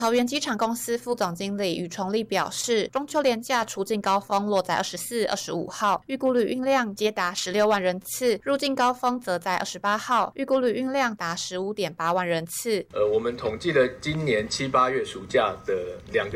桃园机场公司副总经理余崇立表示，中秋连假出境高峰落在24、25号，预估旅运量皆达16万人次；入境高峰则在28号，预估旅运量达15.8万人次。 我们统计了今年7、8月暑假的2个